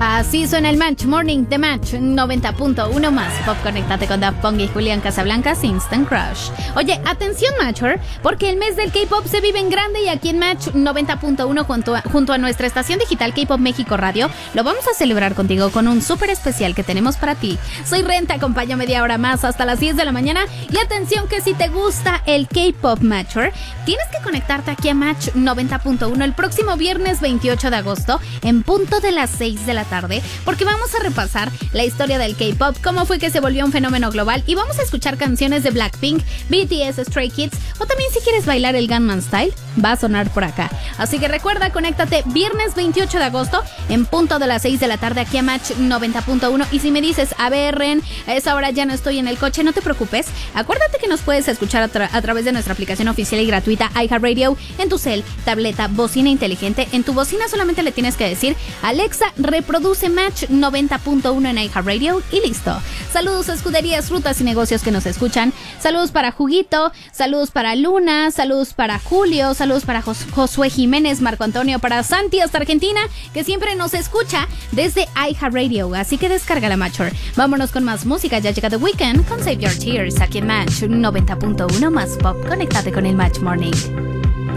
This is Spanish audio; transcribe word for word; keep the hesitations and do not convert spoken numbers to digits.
Así suena el Match Morning de Match noventa punto uno más Pop. Conéctate con Daft Punk y Julián Casablancas, Instant Crush. Oye, atención Matcher, porque el mes del K-Pop se vive en grande y aquí en Match noventa punto uno junto a, junto a nuestra estación digital K-Pop México Radio lo vamos a celebrar contigo con un súper especial que tenemos para ti. Soy Ren, te acompaño media hora más hasta las diez de la mañana y atención que si te gusta el K-Pop Matcher, tienes que conectarte aquí a Match noventa punto uno el próximo viernes veintiocho de agosto en punto de las seis de la tarde, porque vamos a repasar la historia del K-Pop, cómo fue que se volvió un fenómeno global y vamos a escuchar canciones de Blackpink, B T S, Stray Kids o también si quieres bailar el Gangnam Style, va a sonar por acá. Así que recuerda, conéctate viernes veintiocho de agosto en punto de las seis de la tarde aquí a Match noventa punto uno y si me dices, a ver Ren, a esa hora ya no estoy en el coche, no te preocupes, acuérdate que nos puedes escuchar a, tra- a través de nuestra aplicación oficial y gratuita iHeartRadio en tu cel, tableta, bocina inteligente. En tu bocina solamente le tienes que decir, Alexa, reproduce Match noventa punto uno en iHeartRadio y listo. Saludos a escuderías, frutas y negocios que nos escuchan. Saludos para Juguito, saludos para Luna, saludos para Julio, saludos para Jos- Josué Jiménez, Marco Antonio, para Santi hasta Argentina, que siempre nos escucha desde iHeartRadio. Así que descarga la Matcher. Vámonos con más música, ya llega The Weeknd con Save Your Tears aquí en Match noventa punto uno más Pop. Conéctate con el Match Morning.